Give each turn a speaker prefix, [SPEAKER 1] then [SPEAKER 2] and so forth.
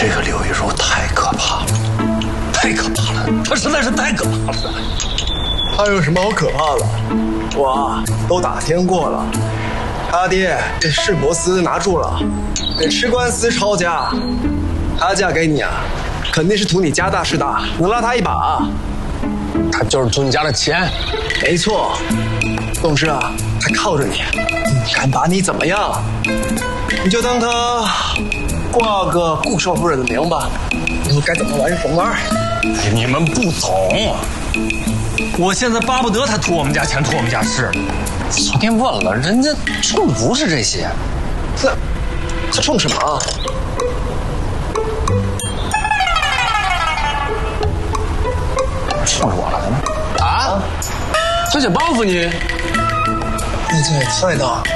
[SPEAKER 1] 这个刘玉茹太可怕了，太可怕了，她实在是太可怕了。
[SPEAKER 2] 他有什么好可怕的？我都打听过了，他爹被市舶司拿住了，得吃官司抄家。他嫁给你啊，肯定是图你家大势大，能拉他一把。
[SPEAKER 1] 她就是图你家的钱。
[SPEAKER 2] 没错，董事啊，他靠着你，敢把你怎么样？你就当他挂个顾少夫人的名吧，以后该怎么玩就怎么玩。
[SPEAKER 1] 你们不懂，我现在巴不得他图我们家钱，图我们家势。昨天问了，人家冲的不是这些。
[SPEAKER 2] 他冲什么啊？
[SPEAKER 1] 冲着我来了啊！小姐报复你！
[SPEAKER 2] 这也太大了。